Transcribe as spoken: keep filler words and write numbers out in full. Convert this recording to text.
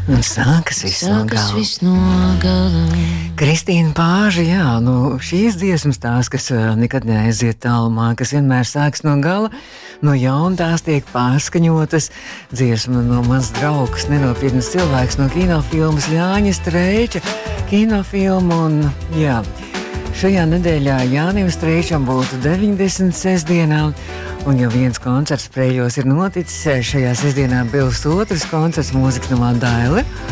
Un sākas viss no Sākas gala. viss no gala. Kristīna Pāža, jā, nu šīs dziesmas tās, kas uh, nekad neaiziet tālumā, kas vienmēr sākas no gala, no jauna tās tiek pārskaņotas. Dziesma no mans draugs, nenopietnas cilvēks no kinofilmas Jāņa Streiča kinofilmu, un jā, šajā nedēļā Jānim Streičam būtu deviņdesmit sestdienā, un jau viens koncerts Prēļos ir noticis, šajā sestdienā būs otrs koncerts mūzikas namā Daile.